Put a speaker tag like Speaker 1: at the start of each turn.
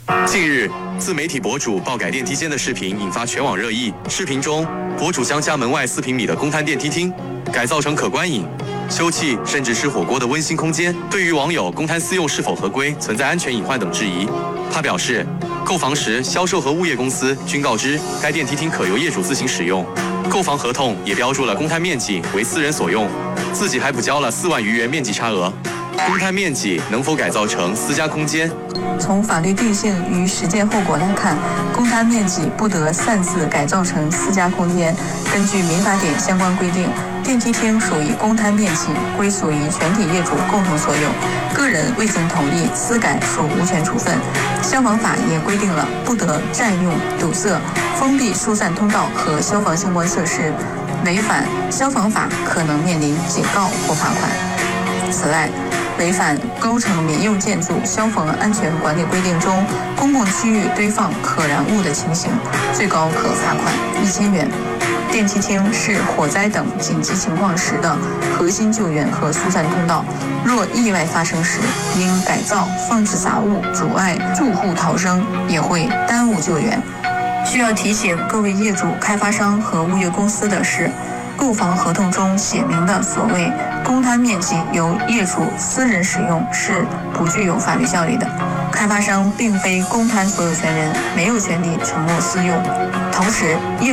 Speaker 1: 近日，自媒体博主爆改电梯间的视频引发全网热议。视频中，博主将家门外4平米的公摊电梯厅改造成可观影、休憩甚至吃火锅的温馨空间。对于网友公摊私用是否合规、存在安全隐患等质疑，他表示，购房时销售和物业公司均告知该电梯厅可由业主自行使用，购房合同也标注了公摊面积为私人所用，自己还补交了4万余元面积差额。公摊面积能否改造成私家空间？
Speaker 2: 从法律定性与实践后果来看，公摊面积不得擅自改造成私家空间。根据民法典相关规定，电梯厅属于公摊面积，归属于全体业主共同所有，个人未经同意私改属无权处分。消防法也规定了不得占用、堵塞、封闭疏散通道和消防相关设施，违反消防法可能面临警告或罚款。此外，违反高层民用建筑消防安全管理规定中公共区域堆放可燃物的情形，最高可罚款1000元。电梯厅是火灾等紧急情况时的核心救援和疏散通道，若意外发生时，因改造、放置杂物阻碍住户逃生，也会耽误救援。需要提醒各位业主、开发商和物业公司的是，购房合同中写明的所谓公摊面积由业主私人使用是不具有法律效力的，开发商并非公摊所有权人，没有权利承诺私用。同时，业